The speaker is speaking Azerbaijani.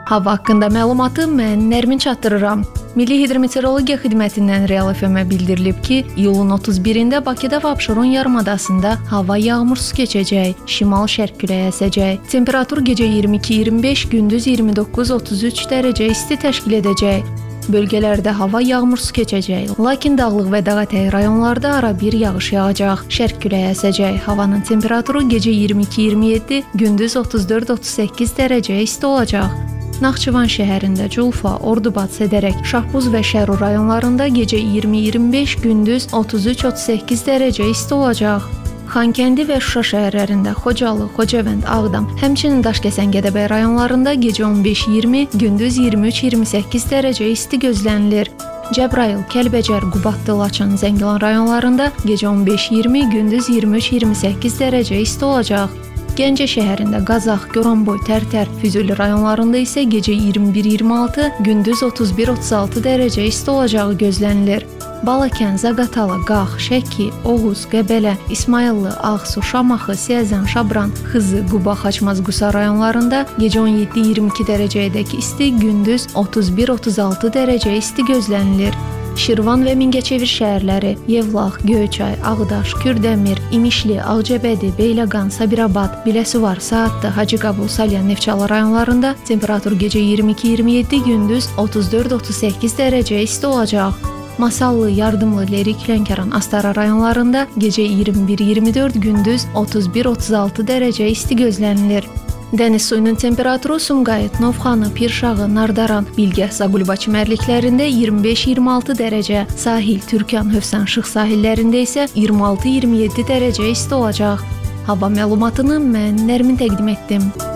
Hava haqqında məlumatı mən Nərmin çatdırıram. Milli Hidrometeorologiya Xidmətindən Real FM-ə bildirilib ki, iyulun 31-də Bakıda və Abşeron yarımadasında hava yağmursuz keçəcək, şimal-şərq küləyi əsəcək. Temperatur gecə 22-25, gündüz 29-33 dərəcə isti təşkil edəcək. Bölgələrdə hava yağmursuz keçəcək, lakin dağlıq və dağətəyi rayonlarda ara bir yağış yağacaq. Şərq küləyi əsəcək. Havanın temperaturu gecə 22-27, gündüz 34-38 dərəcə isti olacaq. Naxçıvan şəhərində Culfa, Ordubad, Sədərək, Şahbuz və Şərur rayonlarında gecə 20-25, gündüz 33-38 dərəcə isti olacaq. Xankəndi və Şuşa şəhərlərində Xocalı, Xocavənd, Ağdam, həmçinin Daşkəsən, Gədəbəy rayonlarında gecə 15-20, gündüz 23-28 dərəcə isti gözlənilir. Cəbrayıl, Kəlbəcər, Qubadlı, Laçın, Zəngilan rayonlarında gecə 15-20, gündüz 23-28 dərəcə isti olacaq. Gəncə şəhərində Qazax, Goranboy, Tərtər, Füzuli rayonlarında isə gecə 21-26, gündüz 31-36 dərəcə isti olacağı gözlənilir. Balakən, Zaqatala, Qax, Şəki, Oğuz, Qəbələ, İsmayıllı, Ağsu, Şamaxı, Siyəzən, Şabran, Xızı, Quba, Xaçmaz, Qusa rayonlarında gecə 17-22 dərəcəyədək isti, gündüz 31-36 dərəcə isti gözlənilir. Şirvan və Mingəçevir şəhərləri, Yevlax, Göyçay, Ağdaş, Kürdəmir, İmişli, Ağcabədi, Beyləqan, Sabirabad, Biləsuvar, Saatlı, Hacıqabul, Salyan, Neftçala rayonlarında temperatur gecə 22-27, gündüz 34-38 dərəcə isti olacaq. Masallı, Yardımlı, Lerik, Lənkəran, Astara rayonlarında gecə 21-24, gündüz 31-36 dərəcə isti gözlənilir. Dəniz suyunun temperaturu Sumqayıt, Novxanı, Pirşağı, Nardaran, Bilgəh, Zaqulba çimərliklərində 25-26 dərəcə, sahil, Türkan, Hövsan, Şıx sahillərində isə 26-27 dərəcə isti olacaq. Hava məlumatını mən Nərmin təqdim etdim.